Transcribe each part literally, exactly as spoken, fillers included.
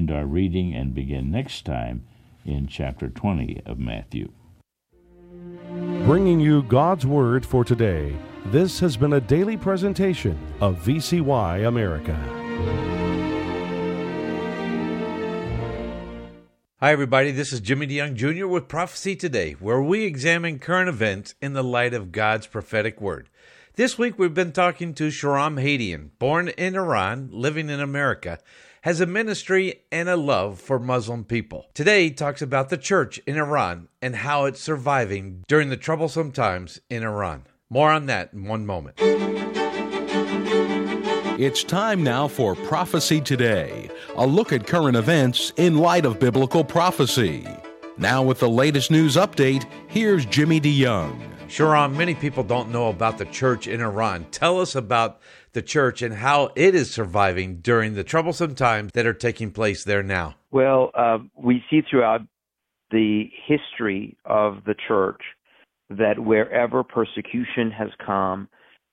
Our reading and begin next time in chapter twenty of Matthew. Bringing you God's Word for today, this has been a daily presentation of V C Y America. Hi, everybody. This is Jimmy DeYoung Junior with Prophecy Today, where we examine current events in the light of God's prophetic word. This week, we've been talking to Shahram Hadian, born in Iran, living in America, has a ministry and a love for Muslim people. Today, he talks about the church in Iran and how it's surviving during the troublesome times in Iran. More on that in one moment. It's time now for Prophecy Today, a look at current events in light of biblical prophecy. Now with the latest news update, here's Jimmy DeYoung. Shahram, many people don't know about the church in Iran. Tell us about the church and how it is surviving during the troublesome times that are taking place there now. Well, uh, we see throughout the history of the church that wherever persecution has come,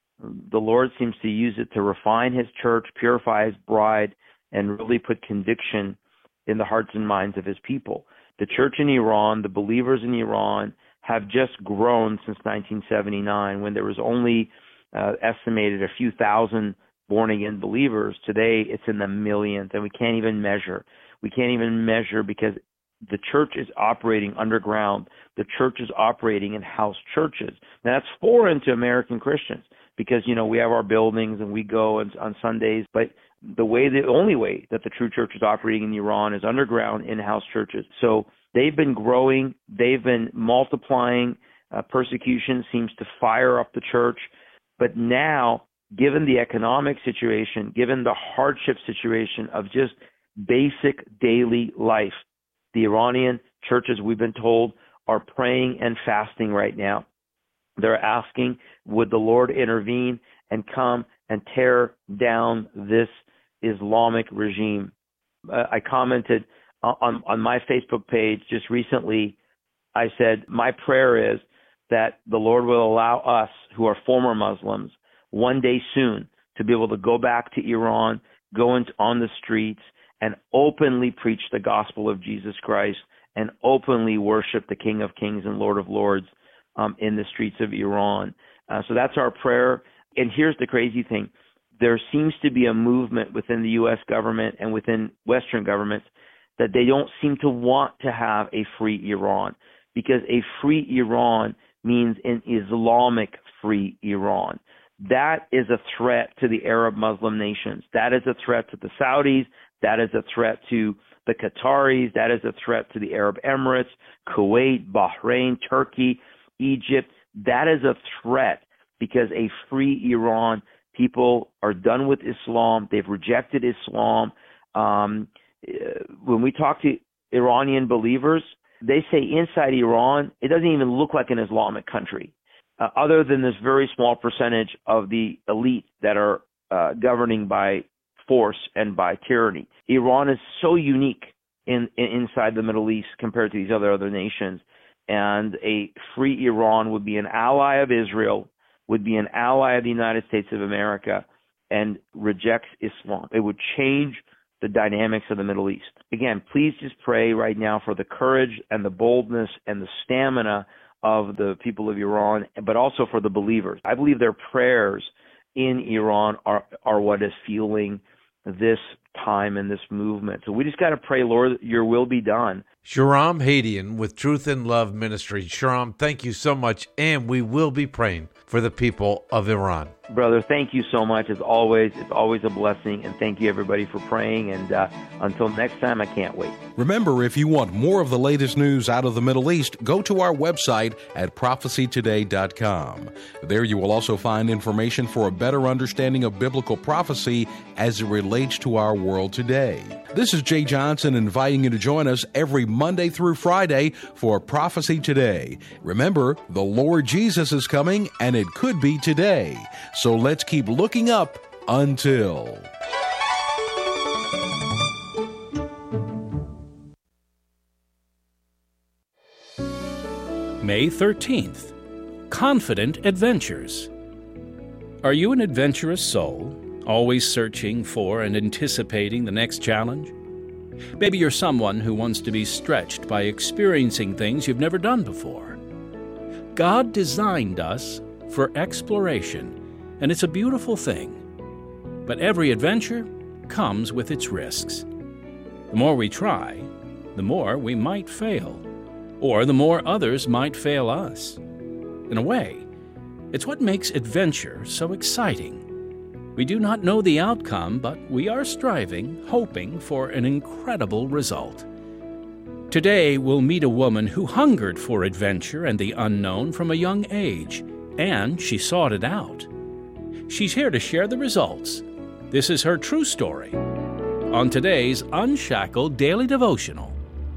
the Lord seems to use it to refine his church, purify his bride, and really put conviction in the hearts and minds of his people. The church in Iran, the believers in Iran, have just grown since nineteen seventy-nine, when there was only uh, estimated a few thousand born-again believers. Today, it's in the millions, and we can't even measure. We can't even measure because the church is operating underground. The church is operating in house churches. Now, that's foreign to American Christians because, you know, we have our buildings and we go on, on Sundays, but the way, the only way that the true church is operating in Iran is underground in-house churches. So they've been growing. They've been multiplying. Uh, persecution seems to fire up the church. But now, given the economic situation, given the hardship situation of just basic daily life, the Iranian churches, we've been told, are praying and fasting right now. They're asking, would the Lord intervene and come and tear down this Islamic regime? Uh, I commented on, on my Facebook page just recently. I said, my prayer is that the Lord will allow us, who are former Muslims, one day soon to be able to go back to Iran, go into, on the streets, and openly preach the gospel of Jesus Christ and openly worship the King of Kings and Lord of Lords um, in the streets of Iran. Uh, so that's our prayer. And here's the crazy thing. There seems to be a movement within the U S government and within Western governments that they don't seem to want to have a free Iran, because a free Iran means an Islamic free Iran. That is a threat to the Arab Muslim nations. That is a threat to the Saudis. That is a threat to the Qataris. That is a threat to the Arab Emirates, Kuwait, Bahrain, Turkey, Egypt. That is a threat because a free Iran, people are done with Islam. They've rejected Islam. Um, when we talk to Iranian believers, they say inside Iran, it doesn't even look like an Islamic country, uh, other than this very small percentage of the elite that are uh, governing by force and by tyranny. Iran is so unique in, in inside the Middle East compared to these other other nations, and a free Iran would be an ally of Israel, would be an ally of the United States of America, and rejects Islam. It would change the dynamics of the Middle East. Again, please just pray right now for the courage and the boldness and the stamina of the people of Iran, but also for the believers. I believe their prayers in Iran are, are what is fueling this time and this movement. So we just got to pray, Lord, your will be done. Shahram Hadian with Truth and Love Ministry. Shahram, thank you so much, and we will be praying for the people of Iran. Brother, thank you so much. As always, it's always a blessing, and thank you, everybody, for praying. And uh, until next time, I can't wait. Remember, if you want more of the latest news out of the Middle East, go to our website at prophecy today dot com. There you will also find information for a better understanding of biblical prophecy as it relates to our world today. This is Jay Johnson inviting you to join us every Monday through Friday for Prophecy Today. Remember, the Lord Jesus is coming, and it could be today. So let's keep looking up until... May thirteenth, Confident Adventures. Are you an adventurous soul, always searching for and anticipating the next challenge? Maybe you're someone who wants to be stretched by experiencing things you've never done before. God designed us for exploration, and it's a beautiful thing. But every adventure comes with its risks. The more we try, the more we might fail, or the more others might fail us. In a way, it's what makes adventure so exciting. We do not know the outcome, but we are striving, hoping for an incredible result. Today, we'll meet a woman who hungered for adventure and the unknown from a young age, and she sought it out. She's here to share the results. This is her true story on today's Unshackled Daily Devotional.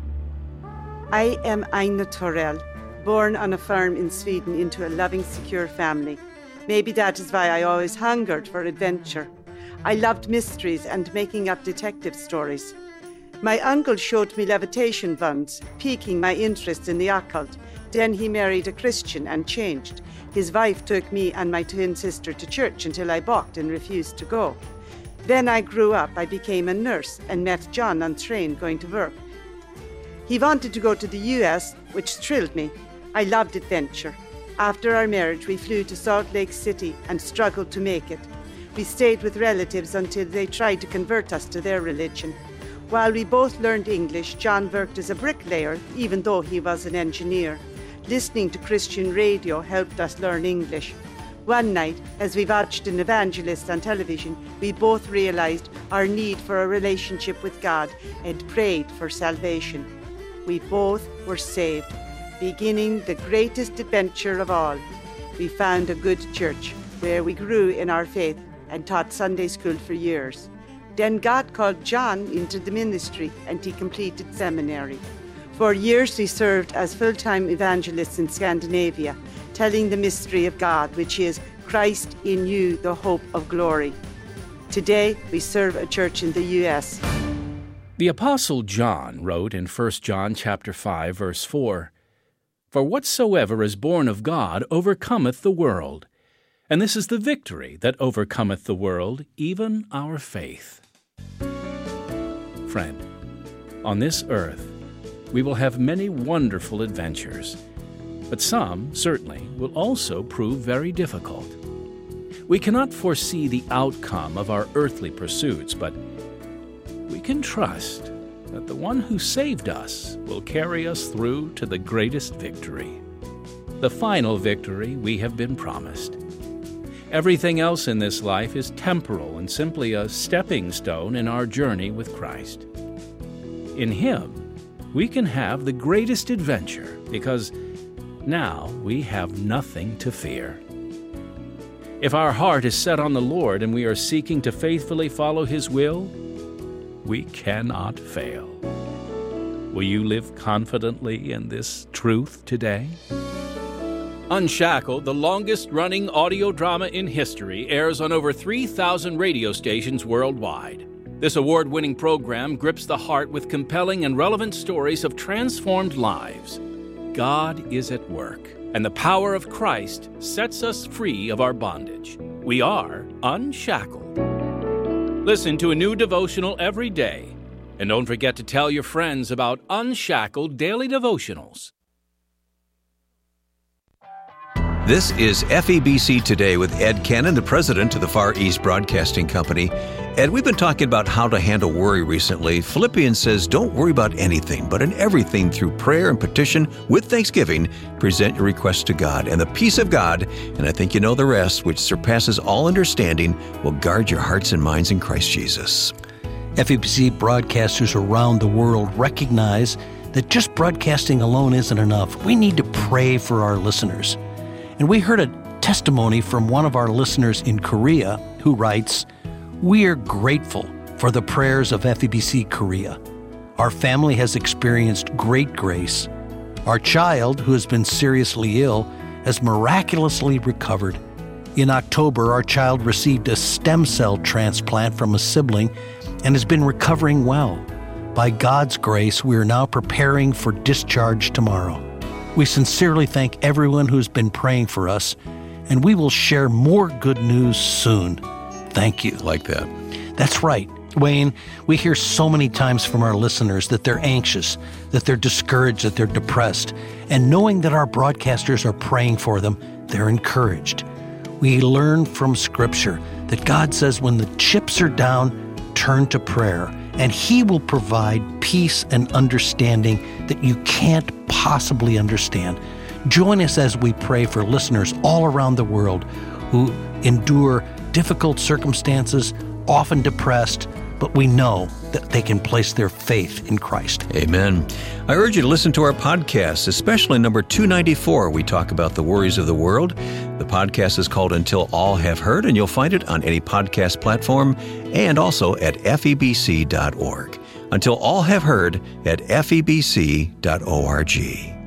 I am Aina Torell, born on a farm in Sweden into a loving, secure family. Maybe that is why I always hungered for adventure. I loved mysteries and making up detective stories. My uncle showed me levitation wands, piquing my interest in the occult. Then he married a Christian and changed. His wife took me and my twin sister to church until I balked and refused to go. Then I grew up, I became a nurse and met John on train going to work. He wanted to go to the U S, which thrilled me. I loved adventure. After our marriage, we flew to Salt Lake City and struggled to make it. We stayed with relatives until they tried to convert us to their religion. While we both learned English, John worked as a bricklayer, even though he was an engineer. Listening to Christian radio helped us learn English. One night, as we watched an evangelist on television, we both realized our need for a relationship with God and prayed for salvation. We both were saved. Beginning the greatest adventure of all, we found a good church where we grew in our faith and taught Sunday school for years. Then God called John into the ministry and he completed seminary. For years we served as full-time evangelists in Scandinavia, telling the mystery of God, which is Christ in you, the hope of glory. Today we serve a church in the U S. The Apostle John wrote in First John chapter five, verse four, "For whatsoever is born of God overcometh the world. And this is the victory that overcometh the world, even our faith." Friend, on this earth, we will have many wonderful adventures, but some, certainly, will also prove very difficult. We cannot foresee the outcome of our earthly pursuits, but we can trust that the one who saved us will carry us through to the greatest victory, the final victory we have been promised. Everything else in this life is temporal and simply a stepping stone in our journey with Christ. In Him, we can have the greatest adventure because now we have nothing to fear. If our heart is set on the Lord and we are seeking to faithfully follow His will, we cannot fail. Will you live confidently in this truth today? Unshackled, the longest-running audio drama in history, airs on over three thousand radio stations worldwide. This award-winning program grips the heart with compelling and relevant stories of transformed lives. God is at work, and the power of Christ sets us free of our bondage. We are unshackled. Listen to a new devotional every day, and don't forget to tell your friends about Unshackled Daily Devotionals. This is F E B C Today with Ed Cannon, the president of the Far East Broadcasting Company. Ed, we've been talking about how to handle worry recently. Philippians says, don't worry about anything, but in everything through prayer and petition with thanksgiving, present your requests to God. And the peace of God, and I think you know the rest, which surpasses all understanding, will guard your hearts and minds in Christ Jesus. F E B C broadcasters around the world recognize that just broadcasting alone isn't enough. We need to pray for our listeners. And we heard a testimony from one of our listeners in Korea who writes, "We are grateful for the prayers of F E B C Korea. Our family has experienced great grace. Our child, who has been seriously ill, has miraculously recovered. In October, our child received a stem cell transplant from a sibling and has been recovering well. By God's grace, we are now preparing for discharge tomorrow. We sincerely thank everyone who's been praying for us, and we will share more good news soon. Thank you." Like that. That's right. Wayne, we hear so many times from our listeners that they're anxious, that they're discouraged, that they're depressed. And knowing that our broadcasters are praying for them, they're encouraged. We learn from Scripture that God says when the chips are down, turn to prayer, and He will provide peace and understanding that you can't possibly understand. Join us as we pray for listeners all around the world who endure difficult circumstances, often depressed, but we know that they can place their faith in Christ. Amen. I urge you to listen to our podcast, especially number two ninety-four. We talk about the worries of the world. The podcast is called Until All Have Heard, and you'll find it on any podcast platform and also at F E B C dot org. Until All Have Heard at F E B C dot org.